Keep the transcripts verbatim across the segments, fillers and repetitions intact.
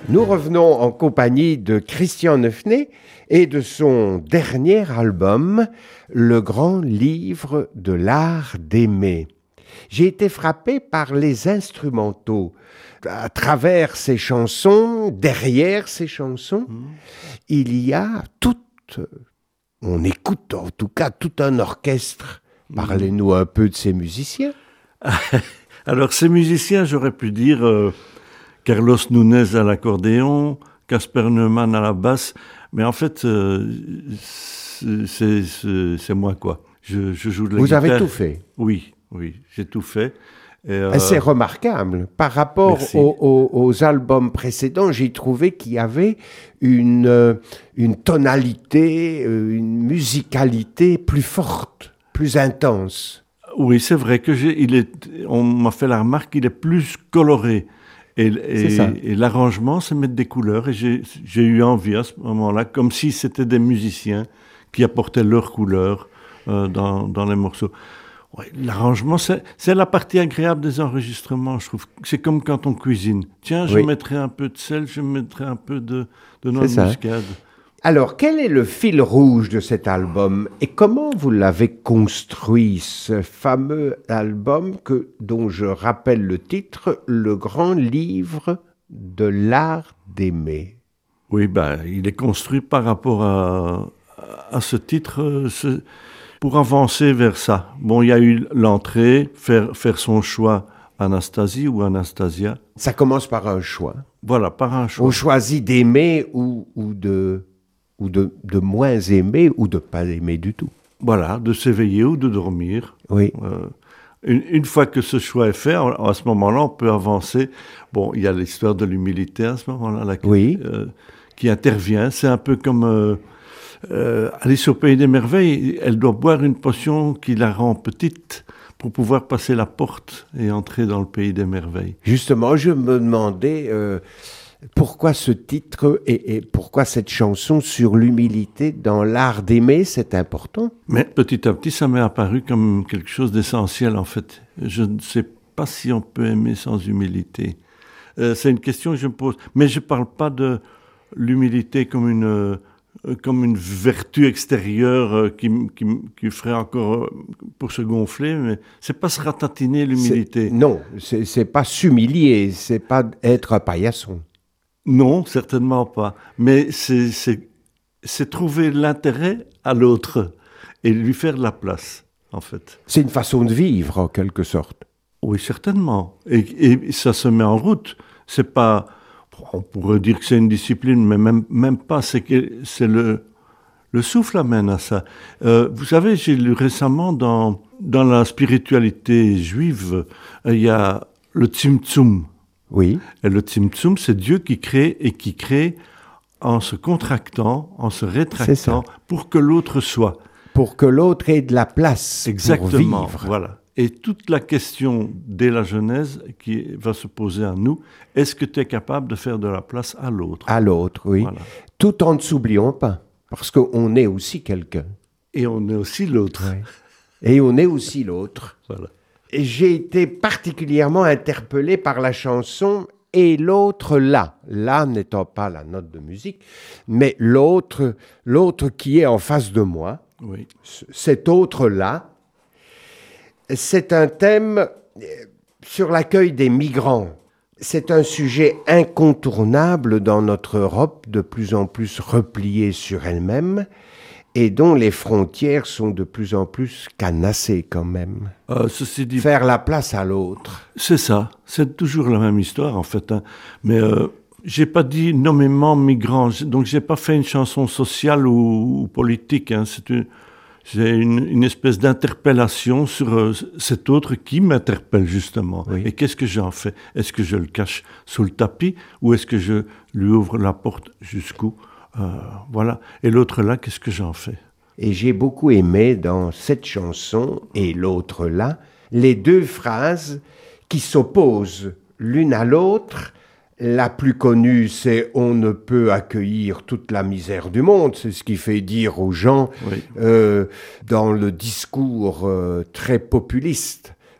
Nous revenons en compagnie de Christian Neufnet et de son dernier album, Le Grand Livre de l'Art d'Aimer. J'ai été frappé par les instrumentaux. À travers ces chansons, derrière ces chansons, mmh. il y a tout, on écoute en tout cas tout un orchestre. Mmh. Parlez-nous un peu de ces musiciens. Alors ces musiciens, j'aurais pu dire euh, Carlos Nunes à l'accordéon, Casper Neumann à la basse, mais en fait, euh, c'est, c'est, c'est moi quoi. Je, je joue de la Vous guitare. Vous avez tout fait? Oui, oui, j'ai tout fait. Et euh... C'est remarquable. Par rapport aux, aux, aux albums précédents, j'ai trouvé qu'il y avait une, une tonalité, une musicalité plus forte, plus intense. Oui, c'est vrai que j'ai, il est, on m'a fait la remarque qu'il est plus coloré. Et, et, et l'arrangement, c'est mettre des couleurs. Et j'ai, j'ai eu envie à ce moment-là, comme si c'était des musiciens qui apportaient leurs couleurs euh, dans, dans les morceaux. Ouais, l'arrangement, c'est, c'est la partie agréable des enregistrements, je trouve. C'est comme quand on cuisine. Tiens, je oui. mettrai un peu de sel, je mettrai un peu de, de noix de muscade. Alors, quel est le fil rouge de cet album et comment vous l'avez construit, ce fameux album que, dont je rappelle le titre, Le Grand Livre de l'Art d'Aimer? Oui, ben, il est construit par rapport à, à ce titre, ce, pour avancer vers ça. Bon, il y a eu l'entrée, faire, faire son choix, Anastasie ou Anastasia. Ça commence par un choix. Voilà, par un choix. On choisit d'aimer ou, ou de... ou de, de moins aimer, ou de pas aimer du tout. Voilà, de s'éveiller ou de dormir. Oui. Euh, une, une fois que ce choix est fait, à ce moment-là, on peut avancer. Bon, il y a l'histoire de l'humilité à ce moment-là, là, oui. euh, qui intervient. C'est un peu comme euh, euh, Alice au Pays des Merveilles. Elle doit boire une potion qui la rend petite pour pouvoir passer la porte et entrer dans le Pays des Merveilles. Justement, je me demandais... Euh, Pourquoi ce titre et, et pourquoi cette chanson sur l'humilité dans l'art d'aimer, c'est important? Mais petit à petit, ça m'est apparu comme quelque chose d'essentiel en fait. Je ne sais pas si on peut aimer sans humilité. Euh, c'est une question que je me pose. Mais je ne parle pas de l'humilité comme une, euh, comme une vertu extérieure euh, qui, qui, qui ferait encore euh, pour se gonfler. Mais ce n'est pas se ratatiner l'humilité. C'est, non, ce n'est pas s'humilier, ce n'est pas être un paillasson. Non, certainement pas. Mais c'est, c'est, c'est trouver l'intérêt à l'autre et lui faire de la place, en fait. C'est une façon de vivre, en quelque sorte. Oui, certainement. Et, et ça se met en route. C'est pas... On pourrait dire que c'est une discipline, mais même, même pas. C'est, que, c'est le, le souffle amène à ça. Euh, vous savez, j'ai lu récemment dans, dans la spiritualité juive, il euh, y a le Tzimtzum. Oui. Et le Tzimtzum, c'est Dieu qui crée et qui crée en se contractant, en se rétractant, pour que l'autre soit. Pour que l'autre ait de la place. Exactement, pour vivre. Voilà. Et toute la question dès la Genèse qui va se poser à nous, est-ce que tu es capable de faire de la place à l'autre? À l'autre, oui. Voilà. Tout en ne s'oubliant pas, parce qu'on est aussi quelqu'un. Et on est aussi l'autre. Ouais. Et on est aussi l'autre. Voilà. J'ai été particulièrement interpellé par la chanson « Et l'autre là ». Là n'étant pas la note de musique, mais l'autre, l'autre qui est en face de moi. Oui. Cet autre là, c'est un thème sur l'accueil des migrants. C'est un sujet incontournable dans notre Europe, de plus en plus repliée sur elle-même, et dont les frontières sont de plus en plus canassées quand même. Euh, ceci dit, faire la place à l'autre. C'est ça, c'est toujours la même histoire en fait. Hein. Mais euh, j'ai pas dit nommément migrants, donc j'ai pas fait une chanson sociale ou, ou politique. Hein. C'est, une, c'est une, une espèce d'interpellation sur euh, cet autre qui m'interpelle justement. Oui. Et qu'est-ce que j'en fais? Est-ce que je le cache sous le tapis ou est-ce que je lui ouvre la porte jusqu'où? Euh, voilà. Et l'autre là, qu'est-ce que j'en fais? Et j'ai beaucoup aimé dans cette chanson et l'autre là, les deux phrases qui s'opposent l'une à l'autre. La plus connue, c'est « on ne peut accueillir toute la misère du monde ». C'est ce qui fait dire aux gens, oui. euh, dans le discours euh, très populiste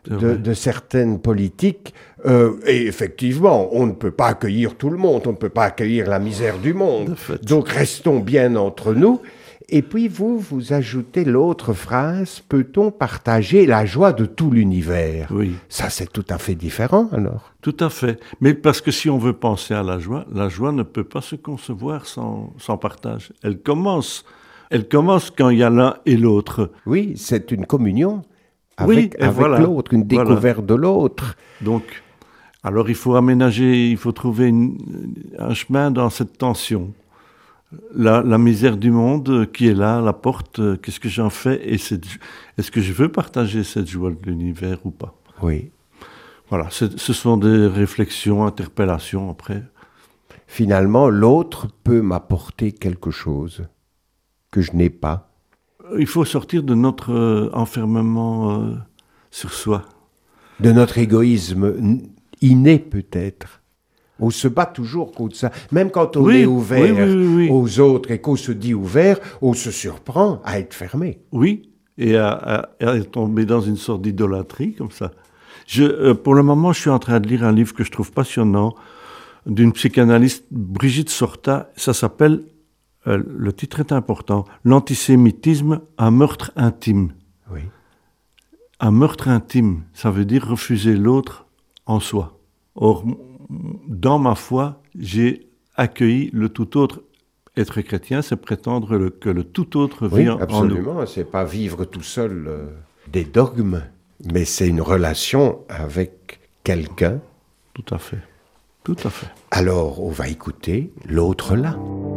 de, de certaines politiques. Euh, et effectivement, on ne peut pas accueillir tout le monde, on ne peut pas accueillir la misère du monde. Donc restons bien entre nous. Et puis vous, vous ajoutez l'autre phrase, peut-on partager la joie de tout l'univers? Oui. Ça, c'est tout à fait différent, alors. Tout à fait. Mais parce que si on veut penser à la joie, la joie ne peut pas se concevoir sans, sans partage. Elle commence, elle commence quand il y a l'un et l'autre. Oui, c'est une communion avec, oui, avec voilà. l'autre, une découverte voilà. de l'autre. Donc, alors il faut aménager, il faut trouver une, un chemin dans cette tension. La, la misère du monde qui est là, à la porte, euh, qu'est-ce que j'en fais? Et cette, est-ce que je veux partager cette joie de l'univers ou pas? Oui. Voilà, c'est, ce sont des réflexions, interpellations après. Finalement, l'autre peut m'apporter quelque chose que je n'ai pas. Il faut sortir de notre euh, enfermement euh, sur soi. De notre égoïsme inné peut-être. On se bat toujours contre ça. Même quand on oui, est ouvert oui, oui, oui. aux autres et qu'on se dit ouvert, on se surprend à être fermé. Oui, et à, à, à tomber dans une sorte d'idolâtrie comme ça. Je, euh, pour le moment, je suis en train de lire un livre que je trouve passionnant d'une psychanalyste, Brigitte Sorta. Ça s'appelle, euh, le titre est important, « L'antisémitisme, un meurtre intime ». Oui. Un meurtre intime, ça veut dire refuser l'autre en soi. Or, dans ma foi, j'ai accueilli le tout autre. Être chrétien, c'est prétendre le, que le tout autre vit oui, en nous. Absolument, c'est pas vivre tout seul euh, des dogmes, mais c'est une relation avec quelqu'un. Tout à fait, tout à fait. Alors, on va écouter l'autre là.